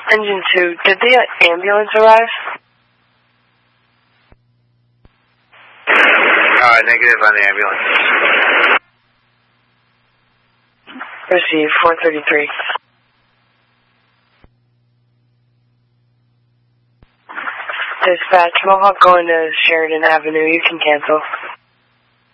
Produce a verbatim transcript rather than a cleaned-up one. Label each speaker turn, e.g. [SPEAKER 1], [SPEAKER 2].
[SPEAKER 1] Engine two, did the ambulance arrive?
[SPEAKER 2] Uh, negative on the ambulance.
[SPEAKER 1] Receive, four thirty-three. Dispatch, Mohawk going to Sheridan Avenue. You can cancel.